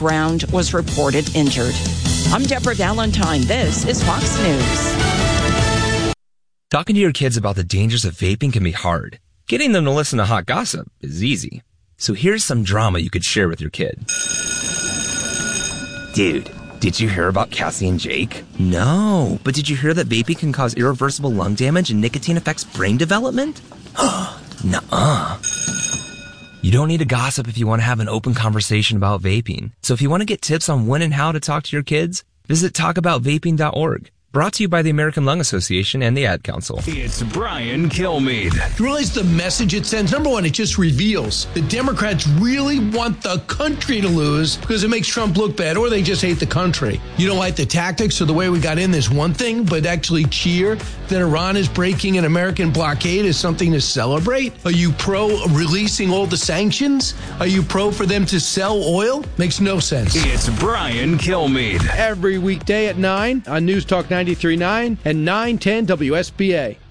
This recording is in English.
ground was reported injured. I'm Deborah Valentine. This is Fox News. Talking to your kids about the dangers of vaping can be hard. Getting them to listen to hot gossip is easy. So here's some drama you could share with your kid. Dude, did you hear about Cassie and Jake? No, but did you hear that vaping can cause irreversible lung damage and nicotine affects brain development? Nuh-uh. You don't need to gossip if you want to have an open conversation about vaping. So if you want to get tips on when and how to talk to your kids, visit talkaboutvaping.org. Brought to you by the American Lung Association and the Ad Council. It's Brian Kilmeade. You realize the message it sends? Number one, it just reveals the Democrats really want the country to lose because it makes Trump look bad, or they just hate the country. You don't like the tactics or the way we got in, there's one thing, but actually cheer that Iran is breaking an American blockade is something to celebrate? Are you pro releasing all the sanctions? Are you pro for them to sell oil? Makes no sense. It's Brian Kilmeade. Every weekday at 9 on News Talk 93.9 and 910 WSBA.